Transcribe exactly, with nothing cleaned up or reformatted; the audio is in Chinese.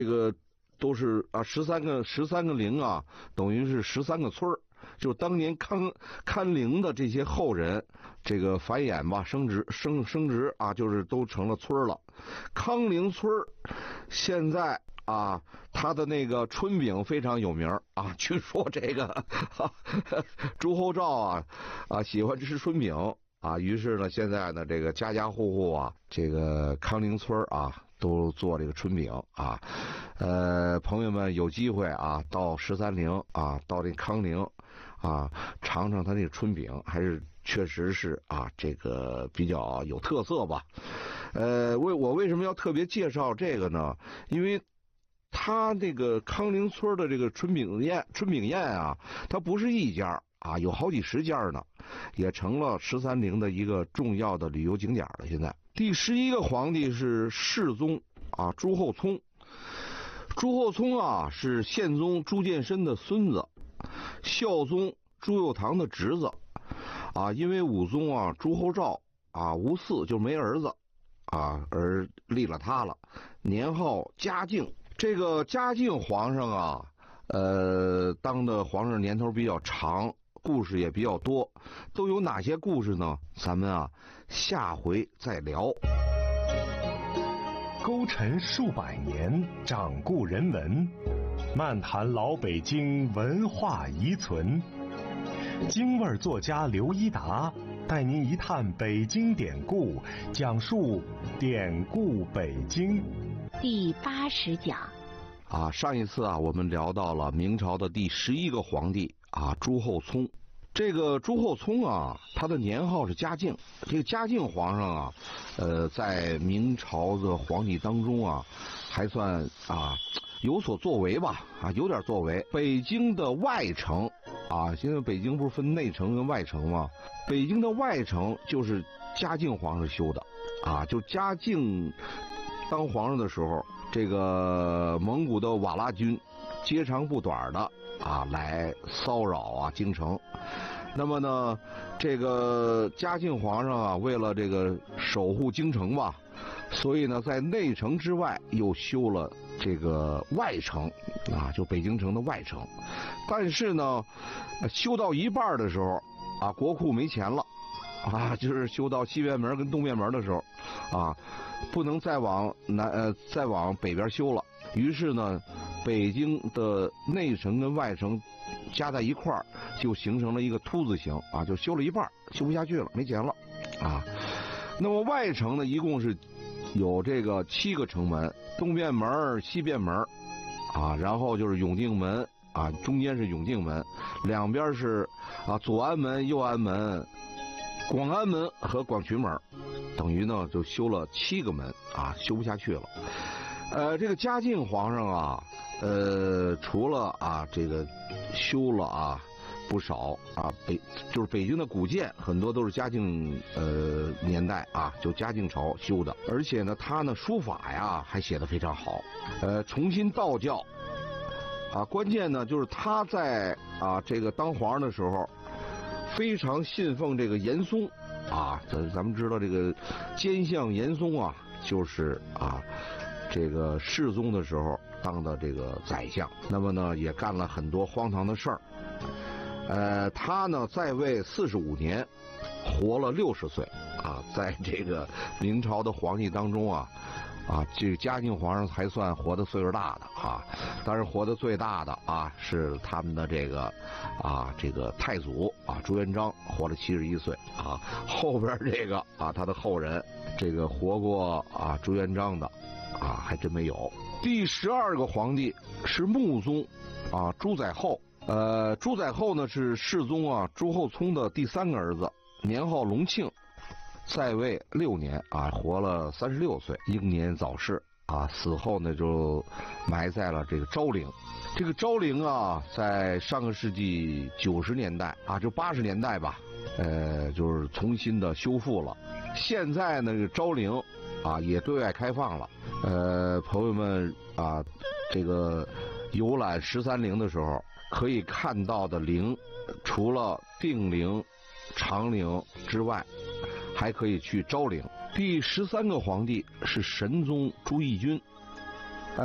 这个都是啊十三个十三个陵啊，等于是十三个村儿。就当年康康陵的这些后人，这个繁衍吧，生殖生生殖啊，就是都成了村了。康陵村现在啊，他的那个春饼非常有名啊，据说这个哈朱厚照啊啊喜欢吃春饼啊，于是呢，现在呢，这个家家户户啊，这个康陵村啊，都做这个春饼啊。呃，朋友们有机会啊，到十三陵啊，到这康陵啊，尝尝他那个春饼，还是确实是啊，这个比较有特色吧。呃，为我为什么要特别介绍这个呢？因为他这个康陵村的这个春饼宴，春饼宴啊，它不是一家啊，有好几十家呢，也成了十三陵的一个重要的旅游景点了。现在第十一个皇帝是世宗啊，朱厚熜。朱厚熜啊，是宪宗朱见深的孙子，孝宗朱佑樘的侄子啊。因为武宗啊朱厚照啊无嗣，就没儿子啊，而立了他了，年号嘉靖。这个嘉靖皇上啊，呃，当的皇上年头比较长，故事也比较多，都有哪些故事呢？咱们啊下回再聊。 勾陈数百年，掌故人文，漫谈老北京文化遗存。京味作家刘一达带您一探北京典故，讲述典故北京。 第八十讲。 啊，上一次啊，我们聊到了明朝的第十一个皇帝啊，朱厚熜。这个朱厚熜啊，他的年号是嘉靖。这个嘉靖皇上啊，呃，在明朝的皇帝当中啊，还算啊有所作为吧，啊，有点作为。北京的外城啊，现在北京不是分内城跟外城吗？北京的外城就是嘉靖皇上修的，啊，就嘉靖当皇上的时候，这个蒙古的瓦剌军截长补短的啊来骚扰啊京城。那么呢，这个嘉靖皇上啊，为了这个守护京城吧，所以呢，在内城之外又修了这个外城啊，就北京城的外城。但是呢，修到一半的时候啊，国库没钱了啊，就是修到西便门跟东便门的时候啊，不能再往南呃再往北边修了。于是呢，北京的内城跟外城加在一块儿，就形成了一个凸字形啊，就修了一半，修不下去了，没钱了啊。那么外城呢，一共是有这个七个城门，东便门、西便门啊，然后就是永定门啊，中间是永定门，两边是啊左安门、右安门、广安门和广渠门，等于呢就修了七个门啊，修不下去了。呃，这个嘉靖皇上啊，呃，除了啊这个修了啊不少啊北就是北京的古建，很多都是嘉靖呃年代啊，就嘉靖朝修的。而且呢，他呢书法呀还写得非常好，呃，重新道教啊，关键呢就是他在啊这个当皇上的时候，非常信奉这个严嵩啊，咱咱们知道这个奸相严嵩啊，就是啊。这个世宗的时候当的这个宰相，那么呢也干了很多荒唐的事儿。呃，他呢在位四十五年，活了六十岁啊，在这个明朝的皇帝当中啊，啊，这个嘉靖皇上还算活得岁数大的啊，当然活得最大的啊是他们的这个啊这个太祖啊朱元璋，活了七十一岁啊，后边这个啊他的后人这个活过啊朱元璋的。啊，还真没有。第十二个皇帝是穆宗，啊，朱载厚。呃，朱载厚呢是世宗啊朱厚熜的第三个儿子，年号隆庆，在位六年啊，活了三十六岁，英年早逝啊。死后呢就埋在了这个昭陵。这个昭陵啊，在上个世纪九十年代啊，就八十年代吧，呃，就是重新的修复了。现在呢，这个昭陵啊也对外开放了。呃，朋友们啊，这个游览十三陵的时候，可以看到的陵，除了定陵、长陵之外，还可以去昭陵。第十三个皇帝是神宗朱翊钧